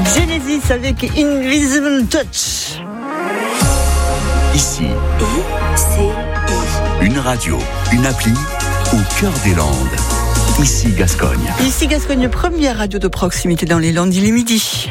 Genesis avec Invisible Touch. Ici, une radio, une appli au cœur des Landes. Ici Gascogne. Ici Gascogne, première radio de proximité dans les Landes, il est midi.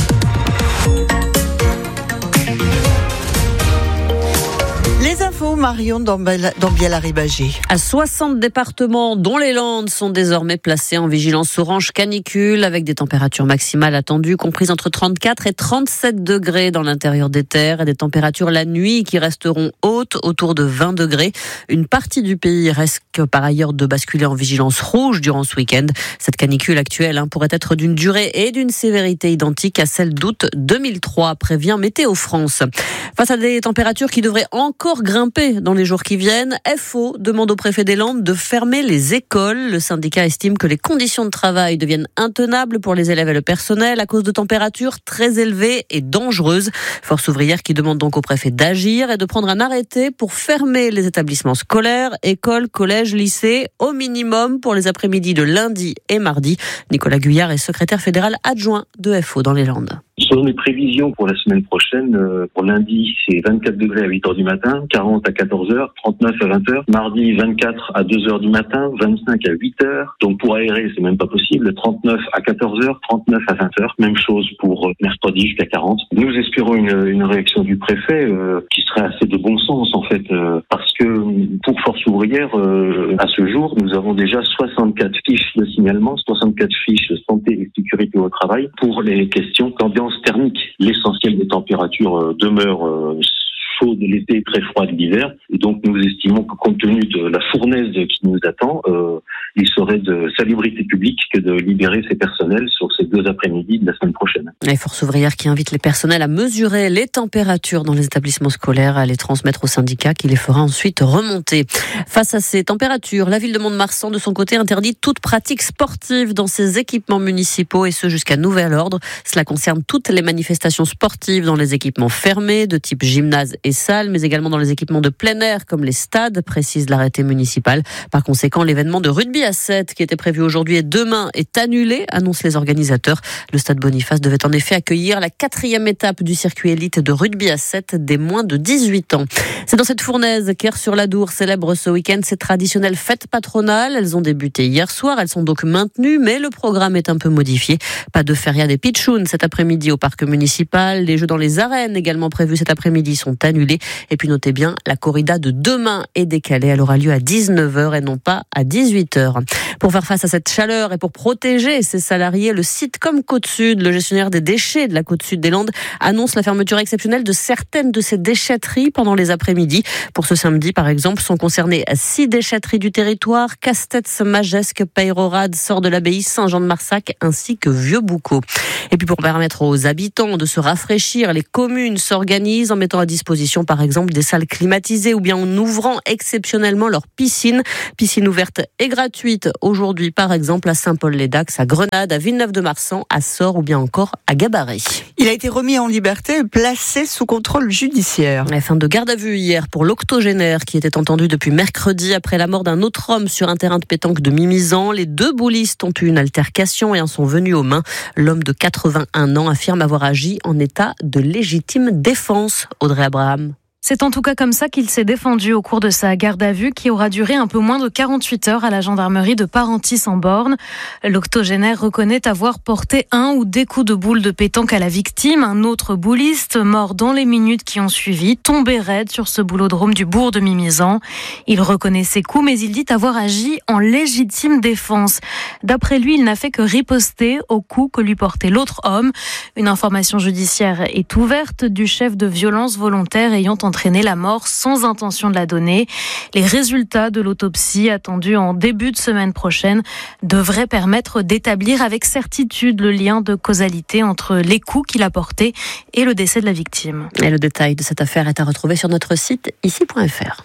Les infos, Marion Dambiel-Arribagé. À 60 départements, dont les Landes, sont désormais placés en vigilance orange canicule, avec des températures maximales attendues comprises entre 34 et 37 degrés dans l'intérieur des terres, et des températures la nuit qui resteront hautes, autour de 20 degrés. Une partie du pays risque par ailleurs de basculer en vigilance rouge durant ce week-end. Cette canicule actuelle pourrait être d'une durée et d'une sévérité identiques à celle d'août 2003, prévient Météo France. Face à des températures qui devraient encore grimper dans les jours qui viennent, FO demande au préfet des Landes de fermer les écoles. Le syndicat estime que les conditions de travail deviennent intenables pour les élèves et le personnel à cause de températures très élevées et dangereuses. Force ouvrière qui demande donc au préfet d'agir et de prendre un arrêté pour fermer les établissements scolaires, écoles, collèges, lycées, au minimum pour les après-midi de lundi et mardi. Nicolas Guyard est secrétaire fédéral adjoint de FO dans les Landes. Selon les prévisions pour la semaine prochaine, pour lundi, c'est 24 degrés à 8h du matin, 40 à 14h, 39 à 20h. Mardi, 24 à 2h du matin, 25 à 8h. Donc pour aérer, c'est même pas possible. 39 à 14h, 39 à 20h. Même chose pour mercredi jusqu'à 40. Nous espérons une réaction du préfet qui serait assez de bon sens en fait, parce que pour Force ouvrière, à ce jour, nous avons déjà 64 fiches de signalement, 64 fiches de santé et sécurité au travail pour les questions d'ambiance thermique. L'essentiel des températures demeure chaude l'été, très froide l'hiver. Et donc nous estimons que compte tenu de la fournaise qui nous attend, il serait de salubrité publique que de libérer ces personnels sur ces 2 après-midi de la semaine prochaine. Les Forces ouvrières qui invitent les personnels à mesurer les températures dans les établissements scolaires, à les transmettre au syndicat qui les fera ensuite remonter. Face à ces températures, la ville de Mont-de-Marsan, de son côté, interdit toute pratique sportive dans ses équipements municipaux, et ce jusqu'à nouvel ordre. Cela concerne toutes les manifestations sportives dans les équipements fermés de type gymnase et salles, mais également dans les équipements de plein air comme les stades, précise l'arrêté municipal. Par conséquent, l'événement de rugby à 7 qui était prévu aujourd'hui et demain est annulé, annoncent les organisateurs. Le stade Boniface devait en effet accueillir la 4e étape du circuit élite de rugby à 7 des moins de 18 ans. C'est dans cette fournaise qu'Aire-sur-l'Adour célèbre ce week-end ses traditionnelles fêtes patronales. Elles ont débuté hier soir, elles sont donc maintenues, mais le programme est un peu modifié. Pas de feria des pitchouns cet après-midi au parc municipal. Les jeux dans les arènes également prévus cet après-midi sont annulés. Et puis notez bien, la corrida de demain est décalée. Elle aura lieu à 19h et non pas à 18h. Pour faire face à cette chaleur et pour protéger ses salariés, le Sitcom Côte-Sud, le gestionnaire des déchets de la Côte-Sud des Landes, annonce la fermeture exceptionnelle de certaines de ses déchetteries pendant les après-midi. Pour ce samedi, par exemple, sont concernées 6 déchetteries du territoire: Castets, Magesque, Peyrorade, Sort de l'Abbaye, Saint-Jean-de-Marsac ainsi que Vieux-Boucau. Et puis pour permettre aux habitants de se rafraîchir, les communes s'organisent en mettant à disposition par exemple des salles climatisées ou bien en ouvrant exceptionnellement leurs piscines. Piscine ouverte et gratuite aujourd'hui par exemple à Saint-Paul-les-Dax, à Grenade, à Villeneuve-de-Marsan, à Sort ou bien encore à Gabarret. Il a été remis en liberté et placé sous contrôle judiciaire. La fin de garde à vue hier pour l'octogénaire qui était entendu depuis mercredi après la mort d'un autre homme sur un terrain de pétanque de Mimizan. Les 2 boulistes ont eu une altercation et en sont venus aux mains. L'homme de 81 ans affirme avoir agi en état de légitime défense. Audrey Abraham. C'est en tout cas comme ça qu'il s'est défendu au cours de sa garde à vue qui aura duré un peu moins de 48 heures à la gendarmerie de Parentis-en-Born. L'octogénaire reconnaît avoir porté 1 ou des coups de boule de pétanque à la victime. Un autre bouliste, mort dans les minutes qui ont suivi, tombé raide sur ce boulodrome du bourg de Mimizan. Il reconnaît ses coups, mais il dit avoir agi en légitime défense. D'après lui, il n'a fait que riposter aux coups que lui portait l'autre homme. Une information judiciaire est ouverte du chef de violence volontaire ayant entraîné la mort sans intention de la donner. Les résultats de l'autopsie attendus en début de semaine prochaine devraient permettre d'établir avec certitude le lien de causalité entre les coups qu'il a portés et le décès de la victime. Et le détail de cette affaire est à retrouver sur notre site ici.fr.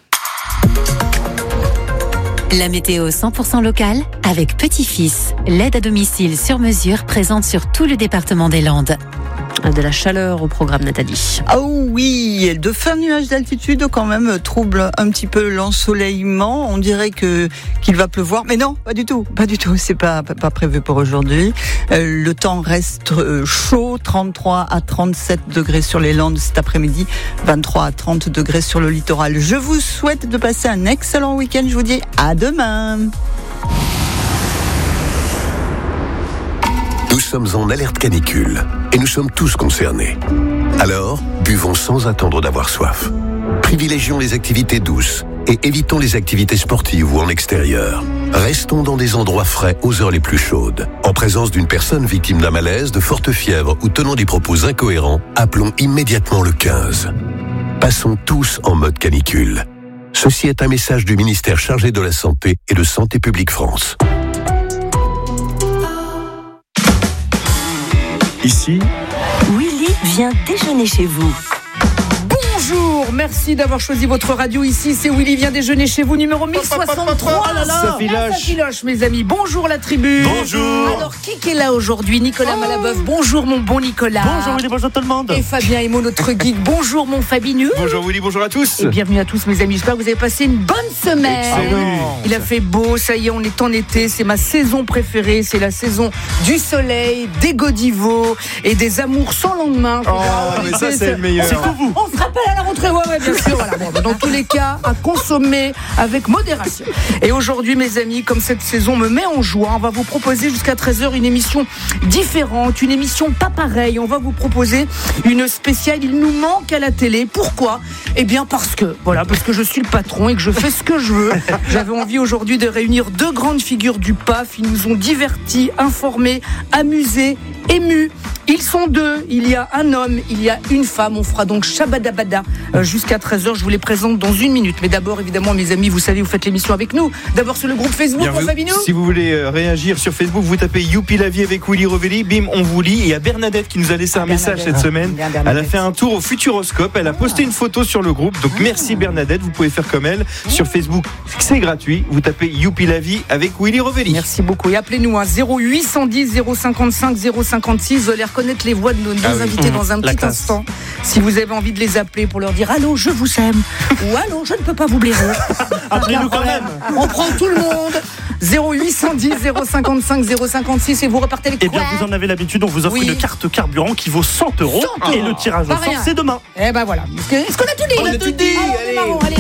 La météo 100% locale avec Petit-Fils, l'aide à domicile sur mesure présente sur tout le département des Landes. De la chaleur au programme, Nathalie. Ah oui, de fins nuages d'altitude quand même trouble un petit peu l'ensoleillement. On dirait qu'il va pleuvoir, mais non, pas du tout. C'est pas prévu pour aujourd'hui. Le temps reste chaud, 33 à 37 degrés sur les Landes cet après-midi, 23 à 30 degrés sur le littoral. Je vous souhaite de passer un excellent week-end. Je vous dis à demain. Nous sommes en alerte canicule et nous sommes tous concernés. Alors, buvons sans attendre d'avoir soif. Privilégions les activités douces et évitons les activités sportives ou en extérieur. Restons dans des endroits frais aux heures les plus chaudes. En présence d'une personne victime d'un malaise, de forte fièvre ou tenant des propos incohérents, appelons immédiatement le 15. Passons tous en mode canicule. Ceci est un message du ministère chargé de la Santé et de Santé publique France. Ici, Willy vient déjeuner chez vous. Bonjour, merci d'avoir choisi votre radio ici. C'est Willy vient déjeuner chez vous, numéro 1063. Ça filoche, mes amis. Bonjour la tribu. Bonjour. Alors, qui est là aujourd'hui? Nicolas Malabeuf. Bonjour mon bon Nicolas. Bonjour Willy, bonjour tout le monde. Et Fabien Emo, notre geek. Bonjour mon Fabineux. Bonjour Willy, bonjour à tous. Et bienvenue à tous mes amis. J'espère que vous avez passé une bonne semaine. Excellent. Il a fait beau, ça y est, on est en été. C'est ma saison préférée. C'est la saison du soleil, des godivots et des amours sans lendemain. Mais ça c'est le meilleur. C'est pour vous. On se rappelle à la rentrée, ouais, bien sûr. Voilà. Bon, dans tous les cas, à consommer avec modération. Et aujourd'hui, mes amis, comme cette saison me met en joie, on va vous proposer jusqu'à 13h une émission différente, une émission pas pareille. On va vous proposer une spéciale. Il nous manque à la télé. Pourquoi ? Eh bien, parce que je suis le patron et que je fais ce que je veux. J'avais envie aujourd'hui de réunir deux grandes figures du PAF. Ils nous ont divertis, informés, amusés, émus. Ils sont deux, il y a un homme, il y a une femme. On fera donc Shabadabada jusqu'à 13h. Je vous les présente dans une minute. Mais d'abord, évidemment, mes amis, vous savez, vous faites l'émission avec nous. D'abord sur le groupe Facebook, Fabineau. Si vous voulez réagir sur Facebook, vous tapez Youpi la vie avec Willy Rovelli. Bim, on vous lit. Et il y a Bernadette qui nous a laissé un message cette semaine. Elle a fait un tour au Futuroscope. Elle a posté une photo sur le groupe. Donc merci Bernadette, vous pouvez faire comme elle. Sur Facebook, c'est gratuit. Vous tapez Youpi la vie avec Willy Rovelli. Merci beaucoup. Et appelez-nous 0810 055 056. Vous allez reconnaître les voix de nos invités dans un petit instant. Si vous avez envie de les appeler pour leur dire allô, je vous aime ou allô, je ne peux pas vous blairer. Appelez-nous quand même. On prend tout le monde. 0810 055 056 et vous repartez avec quoi? Eh bien, vous en avez l'habitude, on vous offre une carte carburant qui vaut 100 € et le tirage au sort, c'est demain. Eh ben voilà. Est-ce qu'on a tout dit? On a tout dit. Allez.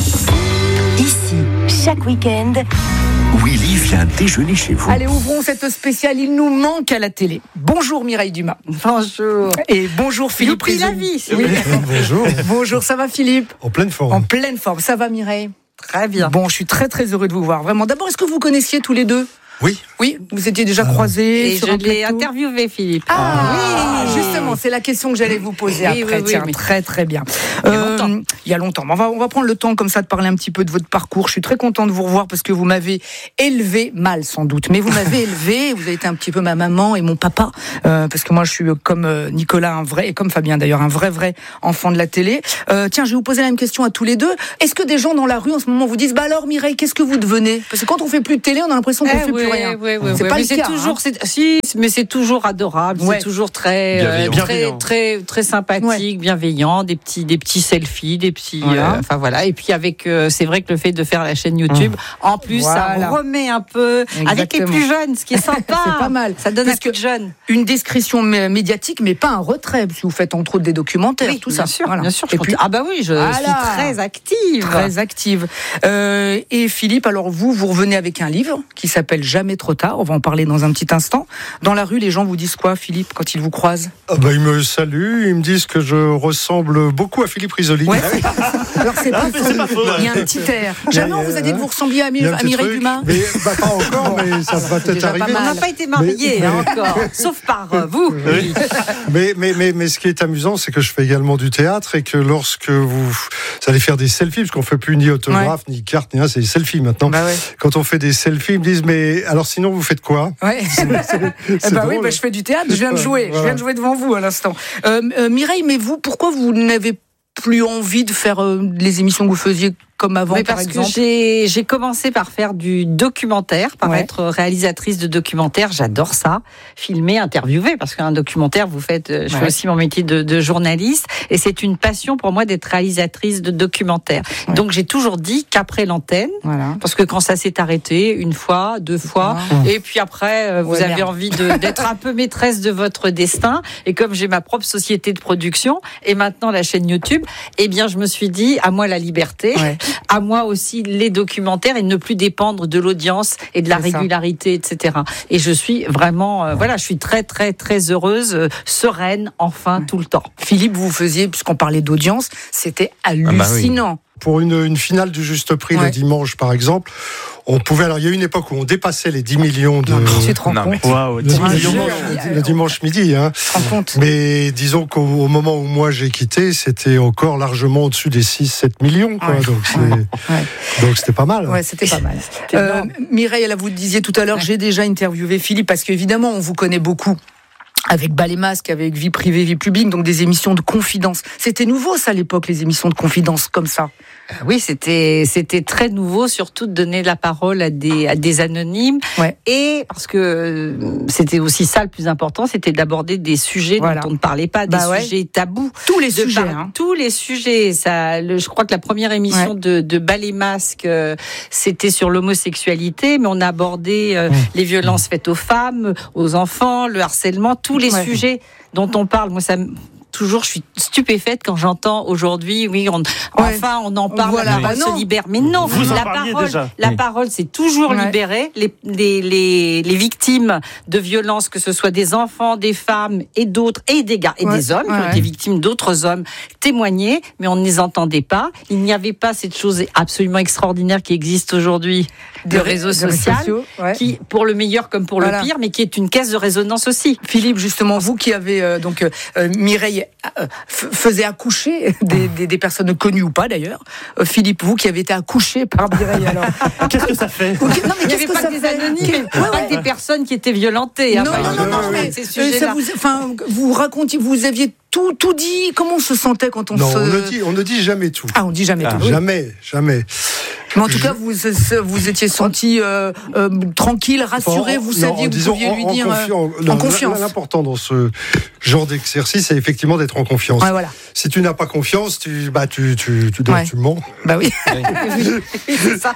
Ici, chaque week-end, Willy vient déjeuner chez vous. Allez, ouvrons cette spéciale. Il nous manque à la télé. Bonjour Mireille Dumas. Bonjour. Et bonjour Philippe Youpi la Risoli. vie. Oui. Bonjour. Bonjour, ça va Philippe? En pleine forme. En pleine forme. Ça va Mireille? Très bien. Bon, je suis très très heureux de vous voir. Vraiment. D'abord, est-ce que vous connaissiez tous les deux? Oui, vous étiez déjà croisés. Et sur je un l'ai plateau. interviewé, Philippe. Oui, justement, c'est la question que j'allais vous poser après. Tiens, très très bien. Il y a longtemps. On va prendre le temps comme ça de parler un petit peu de votre parcours. Je suis très content de vous revoir parce que vous m'avez élevé mal sans doute, mais vous m'avez élevé. Vous avez été un petit peu ma maman et mon papa parce que moi je suis comme Nicolas un vrai et comme Fabien d'ailleurs un vrai enfant de la télé. Tiens, je vais vous poser la même question à tous les deux. Est-ce que des gens dans la rue en ce moment vous disent bah alors Mireille, qu'est-ce que vous devenez? Parce que quand on fait plus de télé, on a l'impression qu'on fait plus rien. C'est pas le cas. Mais c'est toujours adorable, c'est toujours très sympathique, bienveillant, des petits selfies, des petits, enfin voilà. Et puis avec, c'est vrai que le fait de faire la chaîne YouTube, en plus, ça remet un peu avec les plus jeunes, ce qui est sympa. C'est pas mal. Ça donne un coup de jeune. Une discrétion médiatique, mais pas un retrait, parce que vous faites entre autres des documentaires, tout ça. Bien sûr. Et puis, je suis très active. Très active. Et Philippe, alors vous revenez avec un livre qui s'appelle Jamais trop tard. On va en parler dans un petit instant. Dans la rue, les gens vous disent quoi, Philippe, quand ils vous croisent? Ils me saluent, ils me disent que je ressemble beaucoup à Philippe Risoli. Ouais. Alors c'est pas faux. Il y a un petit air. Jamais on vous a dit que vous ressembliez à Mireille Dumas? Mais pas encore, mais ça va peut-être arriver. On n'a pas été mariés encore, sauf par vous. Oui. Mais ce qui est amusant, c'est que je fais également du théâtre et que lorsque vous allez faire des selfies, parce qu'on ne fait plus ni autographe, ni carte, ni rien, c'est des selfies maintenant. Quand on fait des selfies, ils me disent mais alors sinon vous faites quoi? Je fais du théâtre, je viens de jouer. Je viens de jouer devant vous à l'instant. Mireille, mais vous, pourquoi vous n'avez plus envie de faire les émissions que vous faisiez comme avant, mais par parce exemple? que j'ai commencé par faire du documentaire, par être réalisatrice de documentaire. J'adore ça, filmer, interviewer, parce qu'un documentaire, je fais aussi mon métier de journaliste, et c'est une passion pour moi d'être réalisatrice de documentaire. Donc j'ai toujours dit qu'après l'antenne, parce que quand ça s'est arrêté, une fois, deux fois, et puis après, vous avez envie d'être un peu maîtresse de votre destin, et comme j'ai ma propre société de production, et maintenant la chaîne YouTube, eh bien je me suis dit, à moi la liberté, à moi aussi les documentaires, et ne plus dépendre de l'audience et de la régularité, etc. Et je suis vraiment, je suis très très très heureuse, sereine, enfin, tout le temps. Philippe, vous faisiez, puisqu'on parlait d'audience, c'était hallucinant. Pour une finale du Juste Prix le dimanche, par exemple, on pouvait. Alors, il y a eu une époque où on dépassait les 10 millions de. Tu te rends compte? Wow, 10 millions le dimanche midi. Hein. Tu te rends compte? Mais disons qu'au moment où moi j'ai quitté, c'était encore largement au-dessus des 6-7 millions. Quoi. Donc c'était pas mal. Ouais, c'était pas mal. Mireille, là, vous disiez tout à l'heure, j'ai déjà interviewé Philippe, parce qu'évidemment, on vous connaît beaucoup. Avec Bas les masques, avec Vie privée, Vie publique, donc des émissions de confidence. C'était nouveau, ça, à l'époque, les émissions de confidence comme ça. Oui, c'était très nouveau, surtout de donner la parole à des anonymes. Et parce que c'était aussi ça le plus important, c'était d'aborder des sujets dont on ne parlait pas, des sujets tabous. Tous les sujets. Tous les sujets. Je crois que la première émission de Bas les masques, c'était sur l'homosexualité, mais on a abordé les violences faites aux femmes, aux enfants, le harcèlement, tous les sujets dont on parle. Moi, toujours, je suis stupéfaite quand j'entends aujourd'hui, enfin, on en parle, la parole se libère. Mais non, la parole s'est toujours libérée. Les victimes de violences, que ce soit des enfants, des femmes et d'autres, et des gars, et des hommes, qui ont été victimes d'autres hommes, témoignaient, mais on ne les entendait pas. Il n'y avait pas cette chose absolument extraordinaire qui existe aujourd'hui, de réseaux sociaux, qui, pour le meilleur comme pour le pire, mais qui est une caisse de résonance aussi. Philippe, justement, vous qui avez, Mireille faisait accoucher des personnes connues ou pas d'ailleurs. Philippe, vous qui avez été accouché par Mireille, alors. Qu'est-ce que ça fait? Non, mais il n'y avait pas que des anonymes, pas des personnes qui étaient violentées. Non, mais vous racontiez, vous aviez tout dit. Comment on se sentait quand on on ne dit jamais tout. Ah, on dit jamais tout. Jamais. Mais en tout cas, vous étiez senti tranquille, rassuré, vous saviez que vous pouviez lui dire en confiance. L'important dans ce genre d'exercice, c'est effectivement d'être en confiance. Si tu n'as pas confiance, tu mens. Bah oui. C'est ça.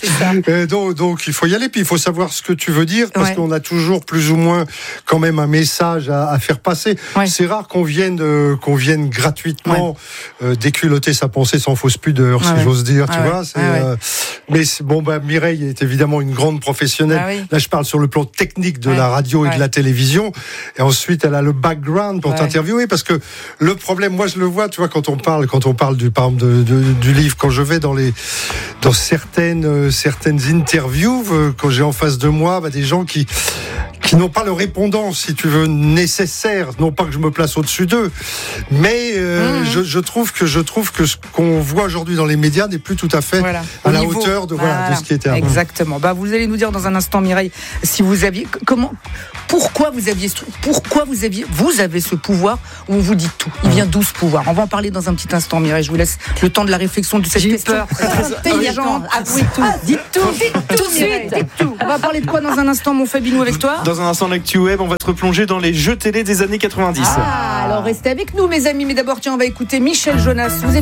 Donc il faut y aller, puis il faut savoir ce que tu veux dire, parce qu'on a toujours plus ou moins quand même un message à faire passer. C'est rare qu'on vienne gratuitement déculotter sa pensée sans fausse pudeur, si j'ose dire. Tu vois. Mais Mireille est évidemment une grande professionnelle. Là, je parle sur le plan technique de la radio et de la télévision. Et ensuite, elle a le background pour t'interviewer, parce que le problème, moi, je le vois, tu vois, quand on parle par exemple du livre, quand je vais dans certaines interviews, quand j'ai en face de moi des gens qui n'ont pas le répondant, si tu veux, nécessaire. Non pas que je me place au-dessus d'eux, mais je trouve que ce qu'on voit aujourd'hui dans les médias n'est plus tout à fait à la hauteur de ce qui était avant. Exactement. Vous allez nous dire dans un instant, Mireille, si vous aviez pourquoi vous avez ce pouvoir où on vous dit tout. Il vient d'où ce pouvoir? On va en parler dans un petit instant, Mireille. Je vous laisse le temps de la réflexion de cette question. Intelligente. Dites tout de suite. Dites tout. On va parler de quoi dans un instant, mon Fabinou, avec toi? Dans un instant, l'actu web, on va se replonger dans les jeux télé des années 90. Alors restez avec nous, mes amis. Mais d'abord, on va écouter Michel Jonas.